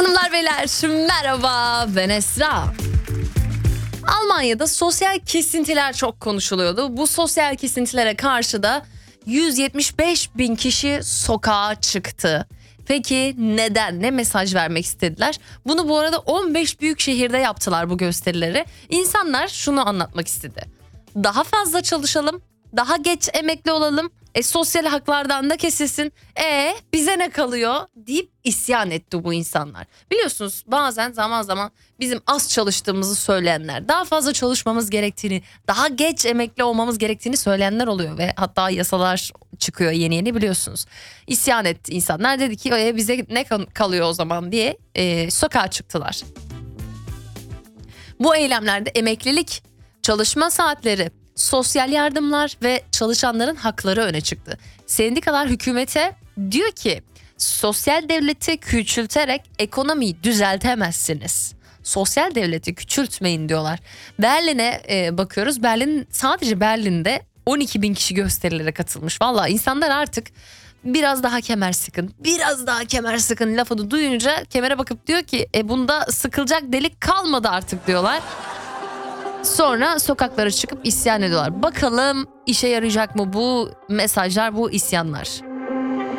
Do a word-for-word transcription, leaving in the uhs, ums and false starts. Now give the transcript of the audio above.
Hanımlar beyler merhaba, ben Esra. Almanya'da sosyal kesintiler çok konuşuluyordu. Bu sosyal kesintilere karşı da yüz yetmiş beş bin kişi sokağa çıktı. Peki neden? Ne mesaj vermek istediler? Bunu bu arada on beş büyük şehirde yaptılar bu gösterileri. İnsanlar şunu anlatmak istedi. Daha fazla çalışalım, daha geç emekli olalım, e, sosyal haklardan da kesilsin, e bize ne kalıyor deyip isyan etti bu insanlar. Biliyorsunuz bazen zaman zaman bizim az çalıştığımızı söyleyenler, daha fazla çalışmamız gerektiğini, daha geç emekli olmamız gerektiğini söyleyenler oluyor ve hatta yasalar çıkıyor yeni yeni, biliyorsunuz. İsyan etti insanlar, dedi ki e, bize ne kalıyor o zaman diye e, sokağa çıktılar. Bu eylemlerde emeklilik, çalışma saatleri, sosyal yardımlar ve çalışanların hakları öne çıktı. Sendikalar hükümete diyor ki sosyal devleti küçülterek ekonomiyi düzeltemezsiniz. Sosyal devleti küçültmeyin diyorlar. Berlin'e e, bakıyoruz. Berlin, sadece Berlin'de on iki bin kişi gösterilere katılmış. Vallahi insanlar artık biraz daha kemer sıkın, biraz daha kemer sıkın lafını duyunca kemere bakıp diyor ki e, bunda sıkılacak delik kalmadı artık diyorlar. Sonra sokaklara çıkıp isyan ediyorlar. Bakalım işe yarayacak mı bu mesajlar, bu isyanlar?